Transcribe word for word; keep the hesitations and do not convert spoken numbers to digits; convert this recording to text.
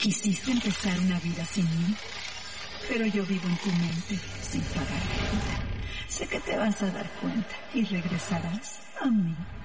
Quisiste empezar una vida sin mí, pero yo vivo en tu mente sin pagar cuenta. Sé que te vas a dar cuenta y regresarás a mí.